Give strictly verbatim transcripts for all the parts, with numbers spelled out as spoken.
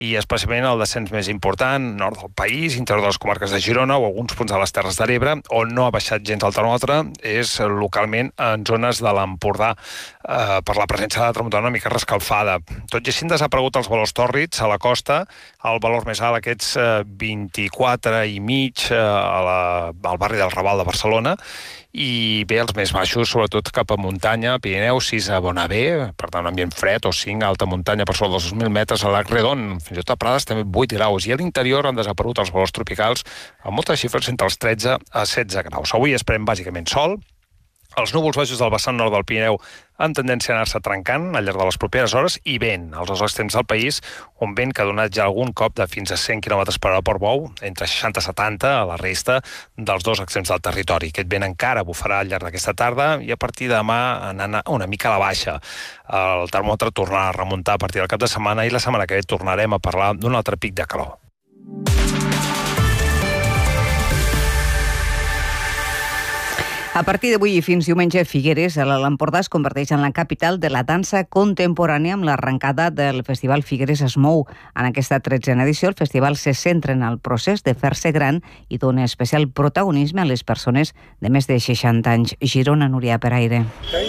i especialment el descens més important, nord del país, interior de les comarques de Girona o alguns punts de les Terres de l'Ebre, on no ha baixat gens el termòmetre, és localment en zones de l'Empordà, eh, per la presència de la tramuntana una mica rescalfada. Tot i així han desaparegut els valors tòrrids a la costa, el valor més alt, aquests eh, vint-i-quatre i mig eh, a la, al barri del Raval de Barcelona, i bé, els més baixos, sobretot cap a muntanya, Pirineu, sis a Bonavent, per tant, ambient fred, o cinc a alta muntanya per sobre dels dos mil metres, a l'Arc Redon, fins i tot a Prades també vuit graus, i a l'interior han desaparegut els valors tropicals amb moltes xifres entre els tretze a setze graus. Avui esperem bàsicament sol. Els núvols baixos del vessant nord del Pirineu han tendència a anar-se trencant al llarg de les properes hores i vent als dos extrems del país, un vent que ha donat ja algun cop de fins a cent quilòmetres per hora per bou, entre seixanta i setanta a la resta dels dos extrems del territori. Aquest vent encara bufarà al llarg d'aquesta tarda i a partir de demà anant una mica a la baixa. El termòmetre tornarà a remuntar a partir del cap de setmana i la setmana que ve tornarem a parlar d'un altre pic de calor. A partir d'avui i fins diumenge, Figueres, a l'Empordà, es converteix en la capital de la dansa contemporània amb l'arrencada del Festival Figueres es mou. En aquesta tretzena edició, el festival se centra en el procés de fer-se gran i dona especial protagonisme a les persones de més de seixanta anys. Girona, Núria Peraire.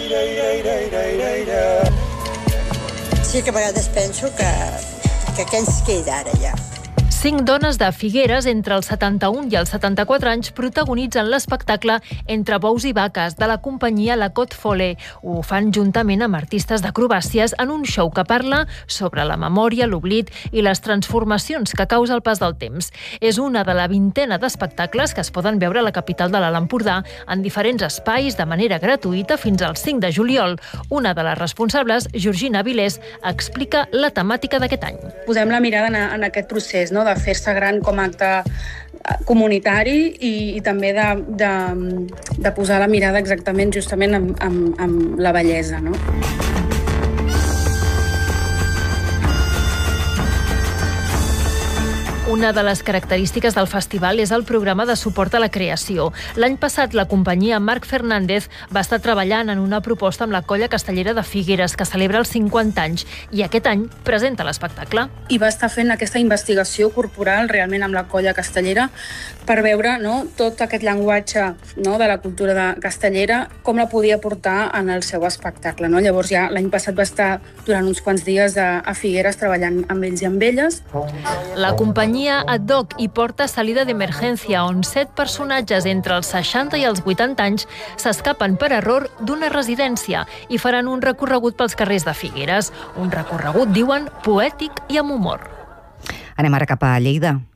Sí que a vegades penso que, que què ens queda ara ja? Cinc dones de Figueres entre els setanta-un i els setanta-quatre anys protagonitzen l'espectacle Entre bous i vaques de la companyia La Côte Follet. Ho fan juntament amb artistes d'acrobàcies en un show que parla sobre la memòria, l'oblit i les transformacions que causa el pas del temps. És una de la vintena d'espectacles que es poden veure a la capital de l'Alt Empordà en diferents espais de manera gratuïta fins al cinc de juliol. Una de les responsables, Georgina Vilés, explica la temàtica d'aquest any. Posem la mirada en, en aquest procés, no?, de fer-se gran com a acte comunitari i, i també de, de, de posar la mirada exactament justament amb, amb, amb la bellesa, no? Una de les característiques del festival és el programa de suport a la creació. L'any passat, la companyia Marc Fernández va estar treballant en una proposta amb la Colla Castellera de Figueres, que celebra els cinquanta anys, i aquest any presenta l'espectacle. I va estar fent aquesta investigació corporal realment amb la Colla Castellera per veure, no, tot aquest llenguatge, no, de la cultura de castellera, com la podia portar en el seu espectacle, no? Llavors ja l'any passat va estar durant uns quants dies a, a Figueres treballant amb ells i amb elles. La companyia Ad hoc i porta Salida d'Emergència, on set personatges entre els seixanta i els vuitanta anys s'escapen per error d'una residència i faran un recorregut pels carrers de Figueres. Un recorregut, diuen, poètic i amb humor. Anem ara cap a Lleida.